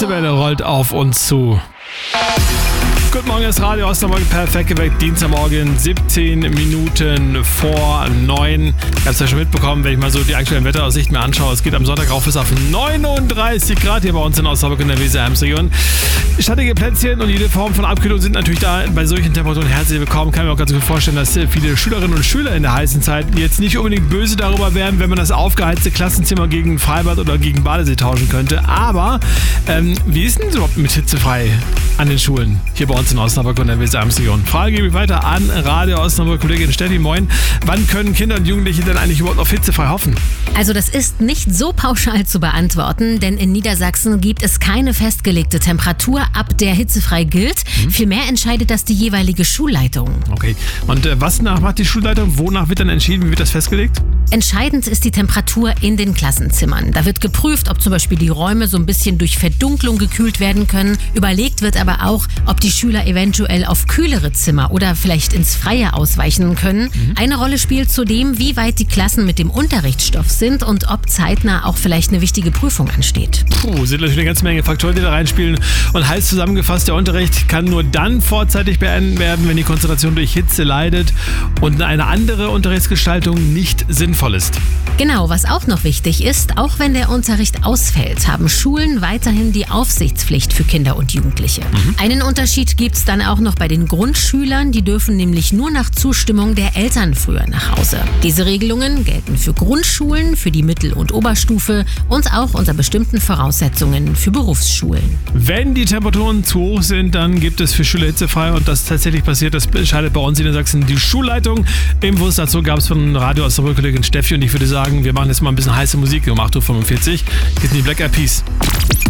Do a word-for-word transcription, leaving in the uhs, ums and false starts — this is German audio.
Hitzewelle rollt auf uns zu. Guten Morgen, das Radio Osnabrück, perfekt geweckt, Dienstagmorgen, siebzehn Minuten vor neun. Ich habe es ja schon mitbekommen, wenn ich mal so die aktuellen Wetteraussichten mir anschaue. Es geht am Sonntag rauf bis auf neununddreißig Grad hier bei uns in Osnabrück in der Weser-Ems-Region. Schattige Plätzchen und jede Form von Abkühlung sind natürlich da bei solchen Temperaturen herzlich willkommen. Kann mir auch ganz gut vorstellen, dass viele Schülerinnen und Schüler in der heißen Zeit jetzt nicht unbedingt böse darüber wären, wenn man das aufgeheizte Klassenzimmer gegen ein Freibad oder gegen Badesee tauschen könnte. Aber ähm, wie ist denn es überhaupt mit hitzefrei an den Schulen hier bei uns in Osnabrück und der Weser-Ems-Region? Frage gebe ich weiter an Radio Osnabrück, Kollegin Steffi, moin. Wann können Kinder und Jugendliche denn eigentlich überhaupt auf hitzefrei hoffen? Also das ist nicht so pauschal zu beantworten, denn in Niedersachsen gibt es keine festgelegte Temperatur, ab der hitzefrei gilt. Mhm. Vielmehr entscheidet das die jeweilige Schulleitung. Okay, und äh, was nach macht die Schulleitung? Wonach wird dann entschieden? Wie wird das festgelegt? Entscheidend ist die Temperatur in den Klassenzimmern. Da wird geprüft, ob zum Beispiel die Räume so ein bisschen durch Verdunklung gekühlt werden können. Überlegt wird aber auch, ob die Schüler eventuell auf kühlere Zimmer oder vielleicht ins Freie ausweichen können. Mhm. Eine Rolle spielt zudem, wie weit die Klassen mit dem Unterrichtsstoff sind und ob zeitnah auch vielleicht eine wichtige Prüfung ansteht. Puh, sind natürlich eine ganze Menge Faktoren, die da reinspielen. Und heißt zusammengefasst, der Unterricht kann nur dann vorzeitig beendet werden, wenn die Konzentration durch Hitze leidet und eine andere Unterrichtsgestaltung nicht sinnvoll ist. Genau, was auch noch wichtig ist, auch wenn der Unterricht ausfällt, haben Schulen weiterhin die Aufsichtspflicht für Kinder und Jugendliche. Mhm. Einen Unterschied gibt es dann auch noch bei den Grundschülern, die dürfen nämlich nur nach Zustimmung der Eltern früher nach Hause. Diese Regelungen gelten für Grundschulen, für die Mittel- und Oberstufe und auch unter bestimmten Voraussetzungen für Berufsschulen. Wenn die Temperaturen zu hoch sind, dann gibt es für Schüler hitzefrei und das tatsächlich passiert, das entscheidet bei uns in Niedersachsen die Schulleitung. Infos dazu gab es von Radio Osnabrück Kollegin Steffi und ich würde sagen, wir machen jetzt mal ein bisschen heiße Musik um acht Uhr fünfundvierzig. Hier sind die Black Eyed Peas.